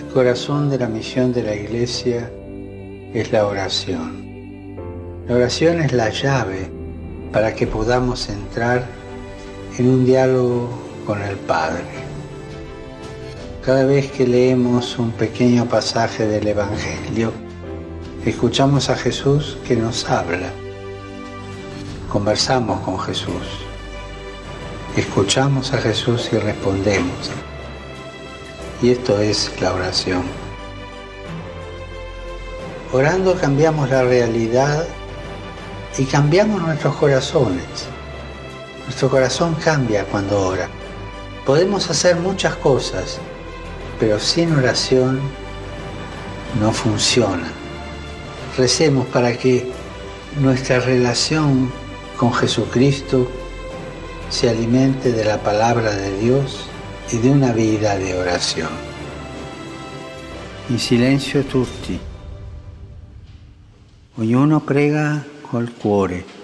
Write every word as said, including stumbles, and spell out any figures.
El corazón de la misión de la Iglesia es la oración. La oración es la llave para que podamos entrar en un diálogo con el Padre. Cada vez que leemos un pequeño pasaje del Evangelio, escuchamos a Jesús que nos habla. Conversamos con Jesús. Escuchamos a Jesús y respondemos. Y esto es la oración. Orando cambiamos la realidad y cambiamos nuestros corazones. Nuestro corazón cambia cuando ora. Podemos hacer muchas cosas, pero sin oración no funciona. Recemos para que nuestra relación con Jesucristo se alimente de la palabra de Dios e di una vita di orazione. In silenzio tutti. Ognuno prega col cuore.